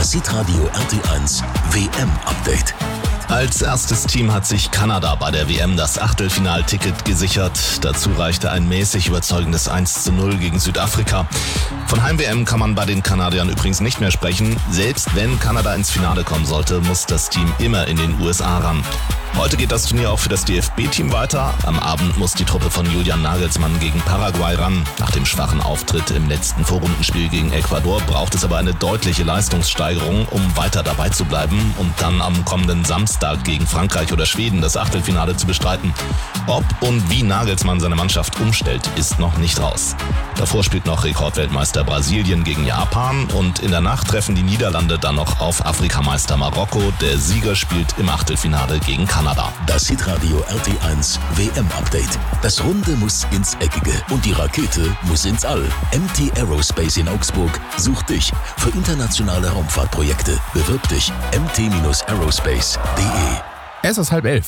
Das Hitradio RT1 WM-Update. Als erstes Team hat sich Kanada bei der WM das Achtelfinalticket gesichert. Dazu reichte ein mäßig überzeugendes 1:0 gegen Südafrika. Von Heim-WM kann man bei den Kanadiern übrigens nicht mehr sprechen. Selbst wenn Kanada ins Finale kommen sollte, muss das Team immer in den USA ran. Heute geht das Turnier auch für das DFB-Team weiter. Am Abend muss die Truppe von Julian Nagelsmann gegen Paraguay ran. Nach dem schwachen Auftritt im letzten Vorrundenspiel gegen Ecuador braucht es aber eine deutliche Leistungssteigerung, um weiter dabei zu bleiben und dann am kommenden Samstag gegen Frankreich oder Schweden das Achtelfinale zu bestreiten. Ob und wie Nagelsmann seine Mannschaft umstellt, ist noch nicht raus. Davor spielt noch Rekordweltmeister Brasilien gegen Japan und in der Nacht treffen die Niederlande dann noch auf Afrikameister Marokko. Der Sieger spielt im Achtelfinale gegen Kanada. Das Hitradio RT1 WM-Update. Das Runde muss ins Eckige und die Rakete muss ins All. MT Aerospace in Augsburg sucht dich für internationale Raumfahrtprojekte. Bewirb dich mt-aerospace.de. Es ist 10:30.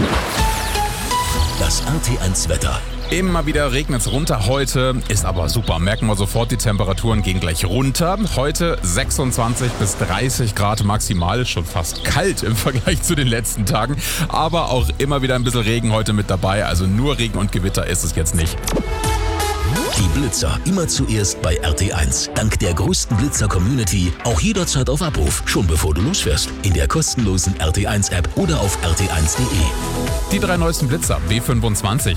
Das RT1 Wetter. Immer wieder regnet es runter. Heute ist aber super. Merken wir sofort, die Temperaturen gehen gleich runter. Heute 26 bis 30 Grad maximal. Schon fast kalt im Vergleich zu den letzten Tagen. Aber auch immer wieder ein bisschen Regen heute mit dabei. Also nur Regen und Gewitter ist es jetzt nicht. Die Blitzer immer zuerst bei RT1. Dank der größten Blitzer-Community auch jederzeit auf Abruf. Schon bevor du losfährst. In der kostenlosen RT1-App oder auf rt1.de. Die 3 neuesten Blitzer W25.